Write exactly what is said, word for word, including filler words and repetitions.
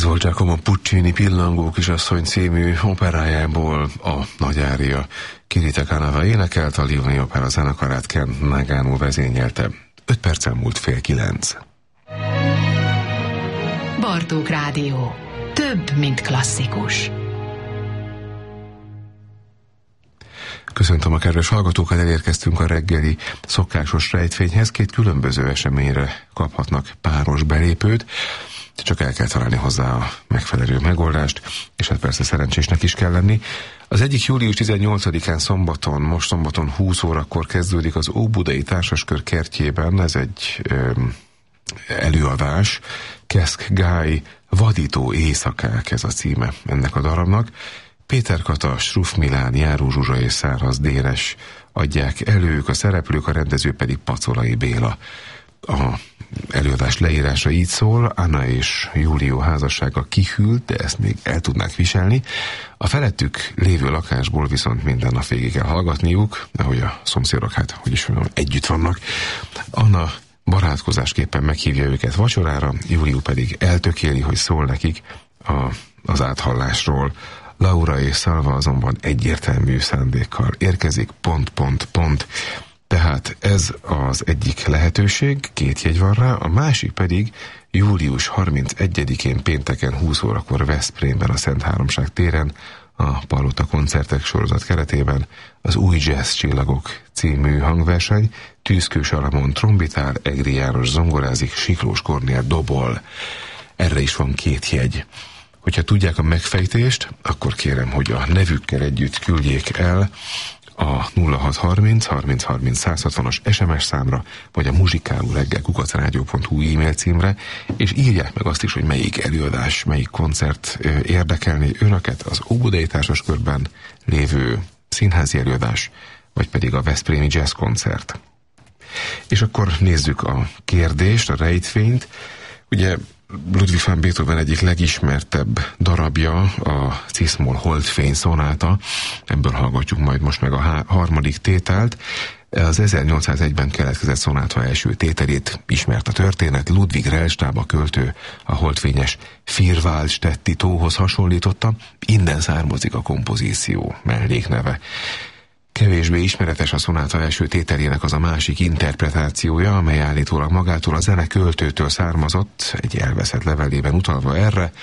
Ez volt Giacomo Puccini Pillangó kisasszony című operájából a nagy ária. Kirita Kanava énekelt, a Lioni Opera zenekarát Ken Nagano vezényelte. Öt percen múlt fél kilenc. Bartók Rádió. Több, mint klasszikus. Köszöntöm a kedves hallgatókat, elérkeztünk a reggeli szokásos rejtvényhez. Két különböző eseményre kaphatnak páros belépőt, csak el kell találni hozzá a megfelelő megoldást, és hát persze szerencsésnek is kell lenni. Az egyik július tizennyolcadikán szombaton, most szombaton húsz órakor kezdődik az Óbudai Társaskör kertjében, ez egy ö, előadás, Keszk Gály vadító éjszakák, ez a címe ennek a darabnak. Péter Kata, Struff Milán, Járó Zsuzsa és Száraz Dénes adják elő, a szereplők, a rendező pedig Pacolai Béla. A előadás leírása így szól: Anna és Júlió házassága kihűlt, de ezt még el tudnák viselni. A felettük lévő lakásból viszont minden nap végig kell hallgatniuk, ahogy a szomszédok, hát hogy is mondjam, együtt vannak. Anna barátkozásképpen meghívja őket vacsorára, Júlió pedig eltökéli, hogy szól nekik a, az áthallásról. Laura és Szalva azonban egyértelmű szándékkal érkezik, pont, pont, pont. Tehát ez az egyik lehetőség, két jegy van rá, a másik pedig július harmincegyedikén pénteken húsz órakor Veszprémben a Szent Háromság téren a Palota koncertek sorozat keretében az Új Jazz Csillagok című hangverseny, Tűzkő Salamon trombitál, Egri János zongorázik, Siklós Kornél dobol. Erre is van két jegy. Hogyha tudják a megfejtést, akkor kérem, hogy a nevükkel együtt küldjék el a nulla hat harminc harminc harminc száz hatvanas es em es számra, vagy a muzsikálóreggel kukac rádió pont hu e-mail címre, és írják meg azt is, hogy melyik előadás, melyik koncert érdekelni önöket, az Óbudai Társaskörben lévő színházi előadás, vagy pedig a veszprémi jazz koncert. És akkor nézzük a kérdést, a rejtvényt. Ugye Ludwig van Beethoven egyik legismertebb darabja a Cis-moll Holdfény szonáta, ebből hallgatjuk majd most meg a há- harmadik tételt. Az ezernyolcszázegyben keletkezett szonáta első tételét ismert a történet, Ludwig Rellstab, a költő a holdfényes Vierwaldstätti tóhoz hasonlította, innen származik a kompozíció mellékneve. Kevésbé ismeretes a szonáta első tételének az a másik interpretációja, amely állítólag magától a zeneköltőtől származott, egy elveszett levelében utalva erre,